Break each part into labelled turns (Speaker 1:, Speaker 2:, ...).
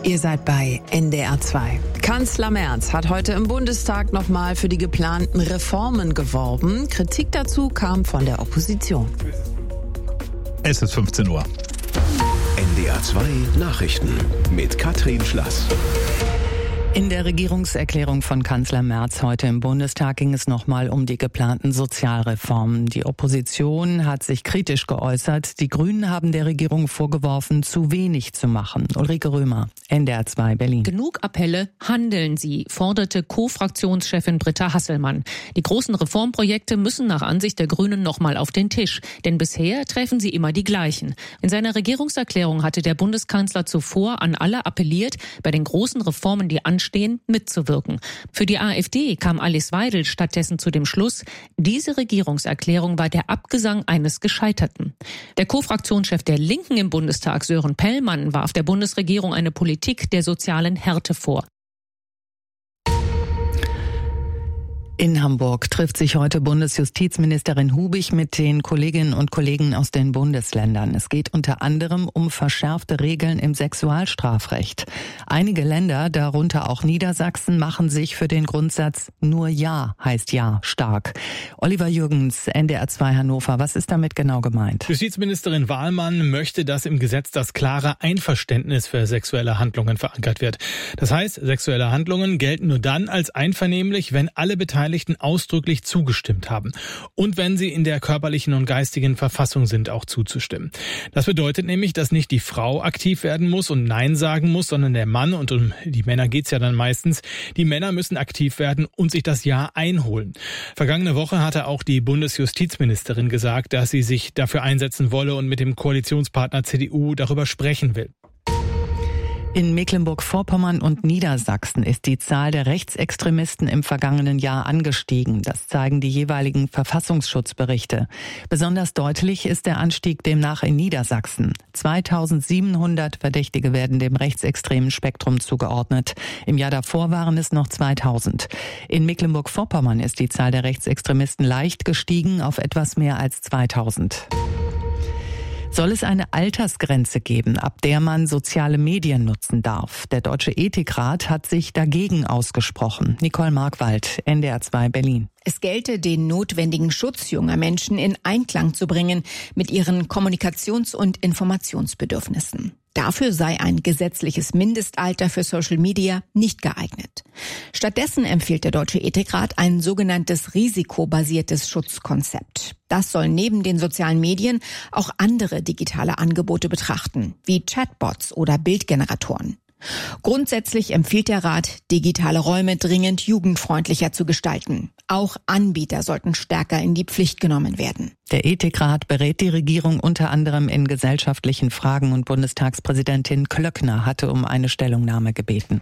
Speaker 1: Ihr seid bei NDR 2. Kanzler Merz hat heute im Bundestag nochmal für die geplanten Reformen geworben. Kritik dazu kam von der Opposition.
Speaker 2: Es ist 15 Uhr.
Speaker 3: NDR 2 Nachrichten mit Katrin Schlass.
Speaker 4: In der Regierungserklärung von Kanzler Merz heute im Bundestag ging es nochmal um die geplanten Sozialreformen. Die Opposition hat sich kritisch geäußert. Die Grünen haben der Regierung vorgeworfen, zu wenig zu machen. Ulrike Römer, NDR 2 Berlin.
Speaker 5: Genug Appelle, handeln Sie, forderte Co-Fraktionschefin Britta Hasselmann. Die großen Reformprojekte müssen nach Ansicht der Grünen nochmal auf den Tisch. Denn bisher treffen sie immer die gleichen. In seiner Regierungserklärung hatte der Bundeskanzler zuvor an alle appelliert, bei den großen Reformen, die anstehen, mitzuwirken. Für die AfD kam Alice Weidel stattdessen zu dem Schluss, diese Regierungserklärung war der Abgesang eines Gescheiterten. Der Co-Fraktionschef der Linken im Bundestag, Sören Pellmann, warf der Bundesregierung eine Politik der sozialen Härte vor.
Speaker 4: In Hamburg trifft sich heute Bundesjustizministerin Hubig mit den Kolleginnen und Kollegen aus den Bundesländern. Es geht unter anderem um verschärfte Regeln im Sexualstrafrecht. Einige Länder, darunter auch Niedersachsen, machen sich für den Grundsatz nur Ja heißt Ja stark. Oliver Jürgens, NDR 2 Hannover, was ist damit genau gemeint?
Speaker 2: Justizministerin Wahlmann möchte, dass im Gesetz das klare Einverständnis für sexuelle Handlungen verankert wird. Das heißt, sexuelle Handlungen gelten nur dann als einvernehmlich, wenn alle Beteiligten ausdrücklich zugestimmt haben. Und wenn sie in der körperlichen und geistigen Verfassung sind, auch zuzustimmen. Das bedeutet nämlich, dass nicht die Frau aktiv werden muss und Nein sagen muss, sondern der Mann, und um die Männer geht's ja dann meistens, die Männer müssen aktiv werden und sich das Ja einholen. Vergangene Woche hatte auch die Bundesjustizministerin gesagt, dass sie sich dafür einsetzen wolle und mit dem Koalitionspartner CDU darüber sprechen will.
Speaker 4: In Mecklenburg-Vorpommern und Niedersachsen ist die Zahl der Rechtsextremisten im vergangenen Jahr angestiegen. Das zeigen die jeweiligen Verfassungsschutzberichte. Besonders deutlich ist der Anstieg demnach in Niedersachsen. 2700 Verdächtige werden dem rechtsextremen Spektrum zugeordnet. Im Jahr davor waren es noch 2000. In Mecklenburg-Vorpommern ist die Zahl der Rechtsextremisten leicht gestiegen auf etwas mehr als 2000. Soll es eine Altersgrenze geben, ab der man soziale Medien nutzen darf? Der Deutsche Ethikrat hat sich dagegen ausgesprochen. Nicole Markwald, NDR 2 Berlin.
Speaker 6: Es gelte, den notwendigen Schutz junger Menschen in Einklang zu bringen mit ihren Kommunikations- und Informationsbedürfnissen. Dafür sei ein gesetzliches Mindestalter für Social Media nicht geeignet. Stattdessen empfiehlt der Deutsche Ethikrat ein sogenanntes risikobasiertes Schutzkonzept. Das soll neben den sozialen Medien auch andere digitale Angebote betrachten, wie Chatbots oder Bildgeneratoren. Grundsätzlich empfiehlt der Rat, digitale Räume dringend jugendfreundlicher zu gestalten. Auch Anbieter sollten stärker in die Pflicht genommen werden.
Speaker 4: Der Ethikrat berät die Regierung unter anderem in gesellschaftlichen Fragen und Bundestagspräsidentin Klöckner hatte um eine Stellungnahme gebeten.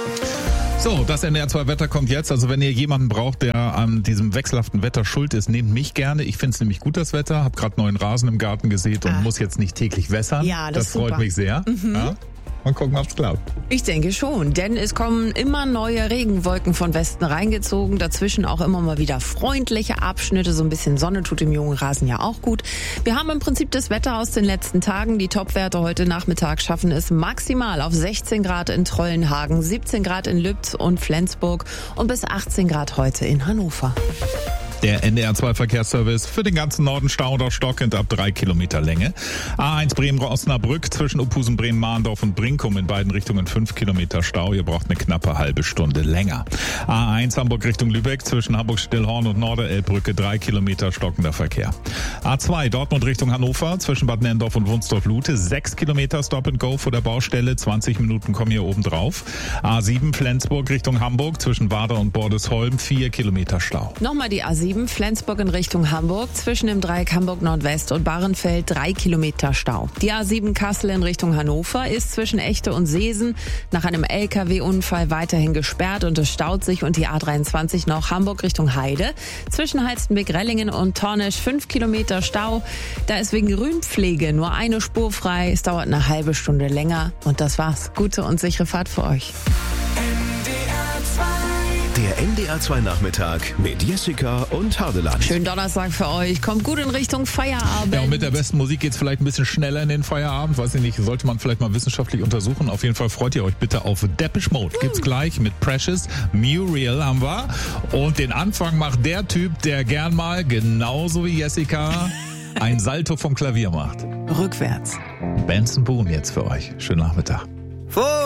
Speaker 2: So, das NDR 2 Wetter kommt jetzt. Also wenn ihr jemanden braucht, der an diesem wechselhaften Wetter schuld ist, nehmt mich gerne. Ich finde es nämlich gut, das Wetter. Hab gerade neuen Rasen im Garten gesät und muss jetzt nicht täglich wässern.
Speaker 1: Ja, das
Speaker 2: freut mich sehr. Ja? Mal gucken, ob's klappt.
Speaker 1: Ich denke schon, denn es kommen immer neue Regenwolken von Westen reingezogen. Dazwischen auch immer mal wieder freundliche Abschnitte. So ein bisschen Sonne tut dem jungen Rasen ja auch gut. Wir haben im Prinzip das Wetter aus den letzten Tagen. Die Topwerte heute Nachmittag schaffen es maximal auf 16 Grad in Trollenhagen, 17 Grad in Lübz und Flensburg und bis 18 Grad heute in Hannover.
Speaker 2: Der NDR 2 Verkehrsservice für den ganzen Norden Stau oder stockend ab 3 Kilometer Länge. A1 Bremen-Osnabrück zwischen Uphusen, Bremen-Mahndorf und Brinkum in beiden Richtungen 5 Kilometer Stau. Ihr braucht eine knappe halbe Stunde länger. A1 Hamburg Richtung Lübeck zwischen Hamburg-Stillhorn und Norderelbbrücke 3 Kilometer stockender Verkehr. A2 Dortmund Richtung Hannover zwischen Bad Nenndorf und Wunsdorf-Lute 6 Kilometer Stop and Go vor der Baustelle. 20 Minuten kommen hier oben drauf. A7 Flensburg Richtung Hamburg zwischen Wader und Bordesholm 4 Kilometer Stau.
Speaker 1: Nochmal die A7 Flensburg in Richtung Hamburg, zwischen dem Dreieck Hamburg Nordwest und Bahrenfeld 3 Kilometer Stau. Die A7 Kassel in Richtung Hannover ist zwischen Echte und Seesen nach einem LKW-Unfall weiterhin gesperrt und es staut sich, und die A23 noch Hamburg Richtung Heide. Zwischen Halstenbek-Rellingen und Tornisch 5 Kilometer Stau. Da ist wegen Grünpflege nur eine Spur frei. Es dauert eine halbe Stunde länger und das war's. Gute und sichere Fahrt für euch.
Speaker 7: NDR 2
Speaker 3: Der NDR 2 Nachmittag mit Jessica und Hardeland.
Speaker 1: Schönen Donnerstag für euch. Kommt gut in Richtung Feierabend.
Speaker 7: Ja, und mit der besten Musik geht's vielleicht ein bisschen schneller in den Feierabend. Weiß ich nicht, sollte man vielleicht mal wissenschaftlich untersuchen. Auf jeden Fall freut ihr euch bitte auf Depeche Mode. Gibt's gleich mit Precious. Muriel haben wir. Und den Anfang macht der Typ, der gern mal, genauso wie Jessica, ein Salto vom Klavier macht.
Speaker 4: Rückwärts.
Speaker 7: Benson Boone jetzt für euch. Schönen Nachmittag.